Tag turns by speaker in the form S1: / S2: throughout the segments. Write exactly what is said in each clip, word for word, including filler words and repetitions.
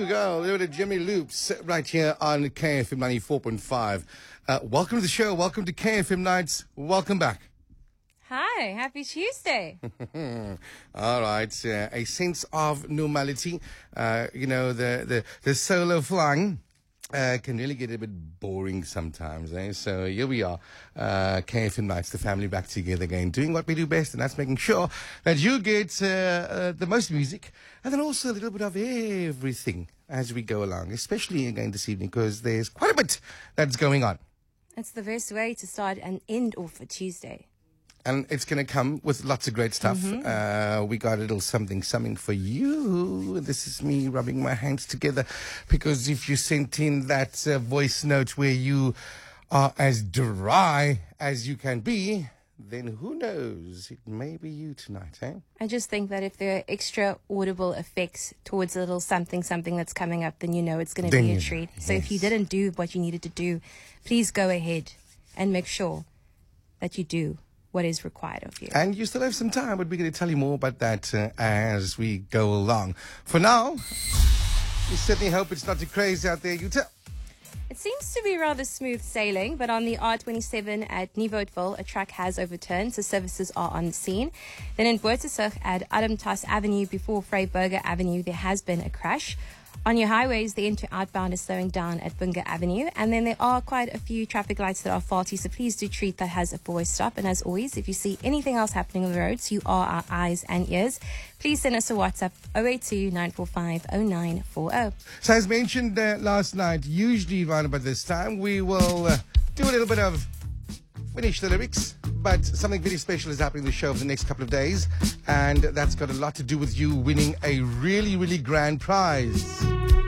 S1: we go. There to Jimmy Loops right here on K F M ninety-four point five. Uh, welcome to the show. Welcome to K F M Nights. Welcome back.
S2: Hi, happy Tuesday.
S1: All right. Uh, a sense of normality. Uh, you know, the, the, the solo flying uh, can really get a bit boring sometimes. Eh? So here we are. Uh, K F M Nights, the family back together again, doing what we do best, and that's making sure that you get uh, uh, the most music and then also a little bit of everything as we go along, especially again this evening because there's quite a bit that's going on.
S2: It's the best way to start and end off a Tuesday.
S1: And it's going to come with lots of great stuff.
S2: Mm-hmm.
S1: Uh, we got a little something, something for you. This is me rubbing my hands together because if you sent in that uh, voice note where you are as dry as you can be, then who knows? It may be you tonight, eh?
S2: I just think that if there are extra audible effects towards a little something, something that's coming up, then you know it's going to
S1: Then
S2: be
S1: you
S2: a
S1: know,
S2: treat. So
S1: yes.
S2: if you didn't do what you needed to do, please go ahead and make sure that you do what is required of you.
S1: And you still have some time, but we're going to tell you more about that uh, as we go along. For now, we certainly hope it's not too crazy out there. You tell.
S2: It seems to be rather smooth sailing, but on the R twenty-seven at Nieuwoudtville, a truck has overturned, so services are on the scene. Then in Boertesig at Adamtas Avenue before Vryburger Avenue, there has been a crash. On your highways, the inter outbound is slowing down at Bunga Avenue, and then there are quite a few traffic lights that are faulty, so please do treat that as a four-way stop. And as always, if you see anything else happening on the roads, you are our eyes and ears. Please send us a WhatsApp oh eight two, nine four five, oh nine four oh.
S1: So as mentioned uh, last night, usually around about this time, we will uh, do a little bit of finish the lyrics, but something very special is happening in the show over the next couple of days, and that's got a lot to do with you winning a really, really grand prize.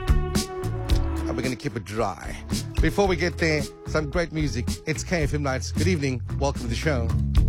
S1: And we're going to keep it dry. Before we get there, some great music. It's K F M Nights. Good evening. Welcome to the show.